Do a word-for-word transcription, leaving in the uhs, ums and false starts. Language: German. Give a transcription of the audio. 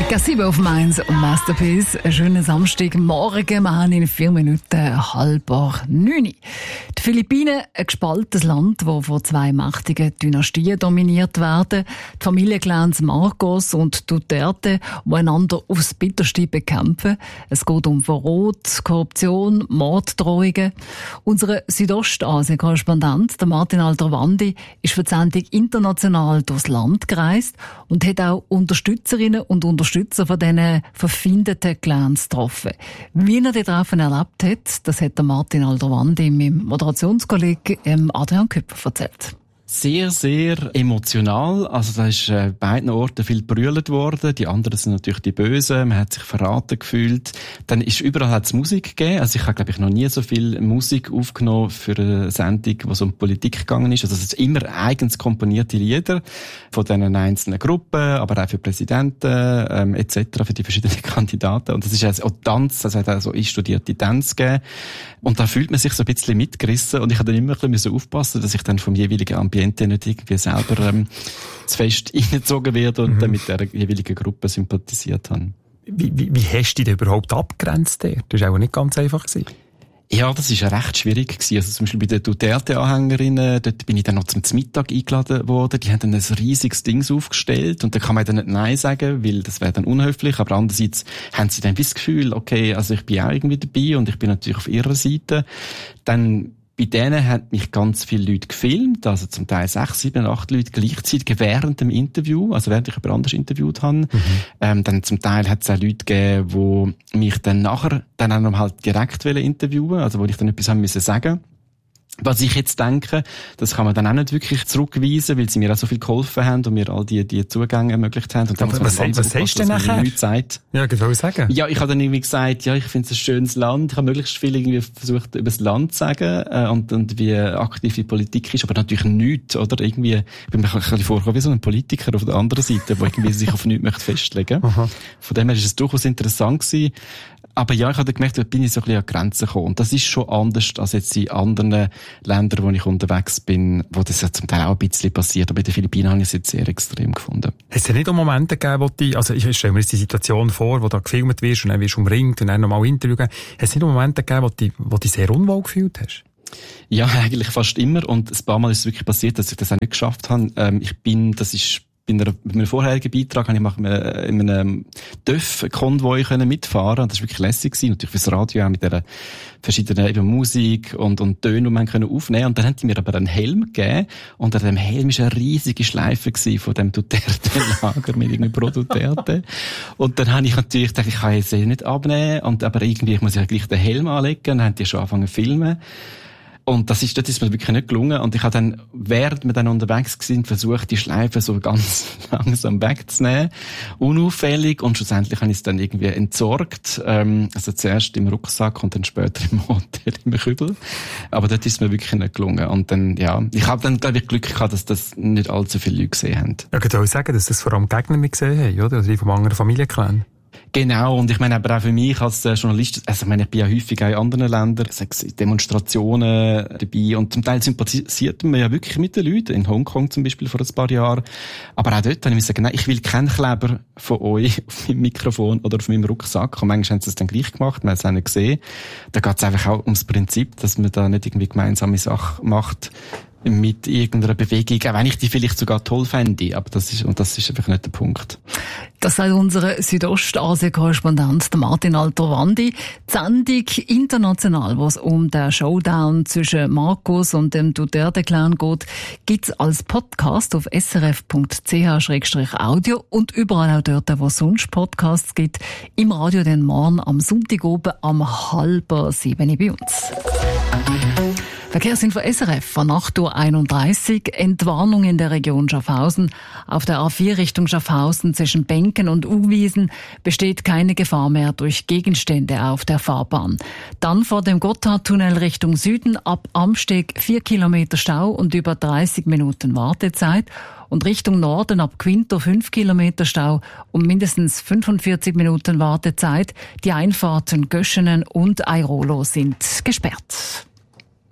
Cassibe auf Mainz und Masterpiece. Einen schönen Samstagmorgen. Wir haben in vier Minuten halb neun. Die Philippinen, ein gespaltenes Land, das von zwei mächtigen Dynastien dominiert werden. Die Familienclans Marcos und Duterte, die einander aufs Bitterste bekämpfen. Es geht um Verrat, Korruption, Morddrohungen. Unser Südostasien-Korrespondent, der Martin Altrowandi, ist für die Sendung international durchs Land gereist und hat auch Unterstützerinnen und Unterstützer von diesen verfeindeten Clans getroffen. Wie er die Treffen erlebt hat, das hat der Martin Altrowandi meinem Moderationskollegen Adrian Küpper erzählt. Sehr, sehr emotional. Also da ist äh, beiden Orten viel gebrüllt worden. Die anderen sind natürlich die Bösen. Man hat sich verraten gefühlt. Dann ist überall hat's Musik gegeben. Also ich habe, glaube ich, noch nie so viel Musik aufgenommen für eine Sendung, wo es um Politik gegangen ist. Also es sind immer eigens komponierte Lieder von diesen einzelnen Gruppen, aber auch für Präsidenten ähm, et cetera, für die verschiedenen Kandidaten. Und das ist also auch Tanz, also es hat auch so einstudierte Tänze gegeben. Und da fühlt man sich so ein bisschen mitgerissen. Und ich habe dann immer ein bisschen aufpassen, dass ich dann vom jeweiligen Ambiente nicht irgendwie selber ähm, zu fest reingezogen werde und mhm. dann mit der jeweiligen Gruppe sympathisiert habe. Wie, wie, wie hast du dich überhaupt abgegrenzt? Das war auch nicht ganz einfach gewesen. Ja, das war recht schwierig gewesen. Also zum Beispiel bei den Duterte-Anhängerinnen, dort bin ich dann noch zum Mittag eingeladen worden. Die haben dann ein riesiges Ding aufgestellt und da kann man dann nicht Nein sagen, weil das wäre dann unhöflich. Aber andererseits haben sie dann das Gefühl, okay, also ich bin auch irgendwie dabei und ich bin natürlich auf ihrer Seite. Dann bei denen haben mich ganz viele Leute gefilmt, also zum Teil sechs, sieben, acht Leute gleichzeitig während dem Interview, also während ich jemand anders interviewt habe. Mhm. Ähm, dann zum Teil hat es auch Leute gegeben, die mich dann nachher dann auch noch halt direkt interviewen, also wo ich dann etwas haben müssen sagen. Was ich jetzt denke, das kann man dann auch nicht wirklich zurückweisen, weil sie mir auch so viel geholfen haben und mir all die, die Zugänge ermöglicht haben. Und dann was, was, was hast du denn nachher? Sagt. Ja, was soll ich sagen? Ja, ich habe dann irgendwie gesagt, ja, ich finde es ein schönes Land. Ich habe möglichst viel irgendwie versucht, über das Land zu sagen, äh, und, und wie aktiv die Politik ist, aber natürlich nichts, oder? Irgendwie, ich bin mir ein bisschen vorgekommen wie so ein Politiker auf der anderen Seite, der irgendwie sich auf nichts möchte festlegen. Aha. Von dem her ist es durchaus interessant gewesen. Aber ja, ich habe gemerkt, da bin ich so ein bisschen an Grenzen gekommen. Und das ist schon anders als jetzt in anderen Ländern, wo ich unterwegs bin, wo das ja zum Teil auch ein bisschen passiert. Aber in den Philippinen habe ich es jetzt sehr extrem gefunden. Hat es ja nicht auch Momente gegeben, wo die, also ich stelle mir jetzt die Situation vor, wo da gefilmt wirst und dann wirst du umringt und dann nochmal ein Interview geben. Hat es nicht auch Momente gegeben, wo du wo dich sehr unwohl gefühlt hast? Ja, eigentlich fast immer. Und ein paar Mal ist es wirklich passiert, dass ich das auch nicht geschafft habe. Ähm, ich bin, das ist Bei einem vorherigen Beitrag habe ich in einem T Ö F-Konvoi mitfahren und das war wirklich lässig gewesen. Natürlich fürs Radio auch mit der verschiedenen eben Musik und, und Töne, die man können aufnehmen. Und dann haben die mir aber einen Helm gegeben und an dem Helm war eine riesige Schleife gewesen von dem Duterte-Lager mit irgendwie pro Duterte. Und dann habe ich natürlich gedacht, ich kann jetzt eh nicht abnehmen, und, aber irgendwie, ich muss ja gleich den Helm anlegen. Und dann haben die schon angefangen zu filmen. Und das ist, das ist mir wirklich nicht gelungen. Und ich habe dann, während wir dann unterwegs sind, versucht, die Schleife so ganz langsam wegzunehmen. Unauffällig. Und schlussendlich habe ich es dann irgendwie entsorgt. Ähm, also zuerst im Rucksack und dann später im Hotel im Kübel. Aber dort ist es mir wirklich nicht gelungen. Und dann, ja, ich habe dann, glaube ich, Glück gehabt, dass das nicht allzu viele Leute gesehen haben. Ja, ich würde auch sagen, dass das vor allem Gegner mit gesehen haben, oder? Also die vom anderen Familienclan. Genau, und ich meine, aber auch für mich als Journalist, also ich meine, ich bin ja häufig auch in anderen Ländern, sechs Demonstrationen dabei, und zum Teil sympathisiert man ja wirklich mit den Leuten, in Hongkong zum Beispiel vor ein paar Jahren. Aber auch dort habe ich gesagt, nein, ich will keinen Kleber von euch auf meinem Mikrofon oder auf meinem Rucksack. Und manchmal haben sie es dann gleich gemacht, man hat es auch nicht gesehen. Da geht es einfach auch ums Prinzip, dass man da nicht irgendwie gemeinsame Sachen macht mit irgendeiner Bewegung, auch wenn ich die vielleicht sogar toll fände. Aber das ist, und das ist einfach nicht der Punkt. Das sagt unser Südostasien-Korrespondent Martin Altrowandi. Die Sendung international, wo es um den Showdown zwischen Marcos und dem Duterte-Clan geht, gibt's als Podcast auf s r f punkt c h slash audio und überall auch dort, wo es sonst Podcasts gibt. Im Radio den morgen am Sonntag oben am halb sieben bei uns. Verkehrsinfo S R F von acht Uhr einunddreißig. Entwarnung in der Region Schaffhausen. Auf der A vier Richtung Schaffhausen zwischen Benken und Uwiesen besteht keine Gefahr mehr durch Gegenstände auf der Fahrbahn. Dann vor dem Gotthardtunnel Richtung Süden ab Amsteg vier Kilometer Stau und über dreißig Minuten Wartezeit. Und Richtung Norden ab Quinto fünf Kilometer Stau und mindestens fünfundvierzig Minuten Wartezeit. Die Einfahrten Göschenen und Airolo sind gesperrt.